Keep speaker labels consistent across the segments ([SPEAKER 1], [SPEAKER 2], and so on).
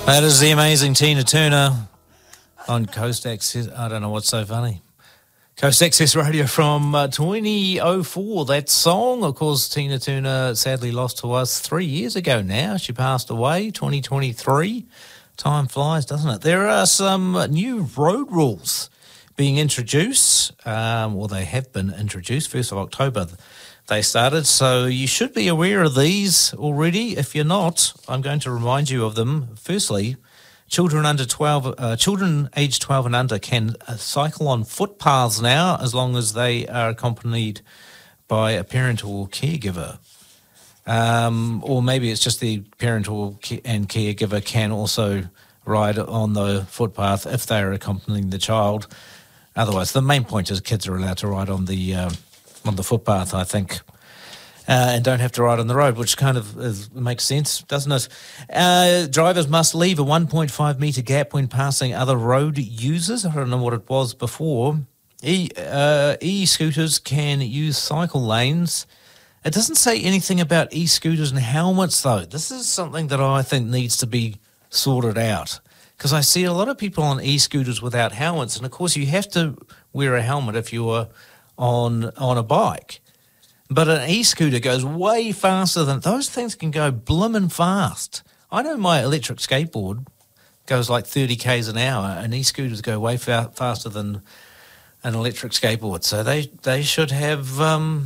[SPEAKER 1] That is the amazing Tina Turner on Coast Access. I don't know what's so funny. Coast Access Radio from 2004. That song, of course, Tina Turner sadly lost to us 3 years ago now. She passed away, 2023. Time flies, doesn't it? There are some new road rules being introduced. Well, they have been introduced. 1st of October they started, so you should be aware of these already. If you're not, I'm going to remind you of them. Firstly, children aged 12 and under can cycle on footpaths now, as long as they are accompanied by a parent or caregiver. Or maybe it's just the parent and caregiver can also ride on the footpath if they are accompanying the child. Otherwise, the main point is kids are allowed to ride on the footpath, I think, and don't have to ride on the road, which kind of makes sense, doesn't it? Drivers must leave a 1.5 metre gap when passing other road users. I don't know what it was before. E-scooters can use cycle lanes. It doesn't say anything about e-scooters and helmets, though. This is something that I think needs to be sorted out, because I see a lot of people on e-scooters without helmets, and of course you have to wear a helmet if you're on a bike. But an e-scooter goes way faster than... Those things can go blimmin' fast. I know my electric skateboard goes like 30 k's an hour, and e-scooters go way faster than an electric skateboard. So they should have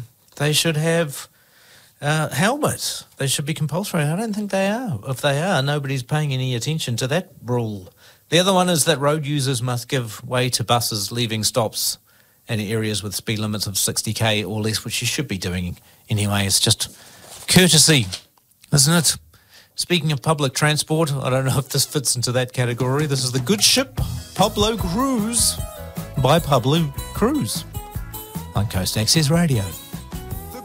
[SPEAKER 1] helmets. They should be compulsory. I don't think they are. If they are, nobody's paying any attention to that rule. The other one is that road users must give way to buses leaving stops in areas with speed limits of 60k or less, which you should be doing anyway. It's just courtesy, isn't it? Speaking of public transport, I don't know if this fits into that category. This is The Good Ship, Pablo Cruise, by Pablo Cruise on Coast Access Radio.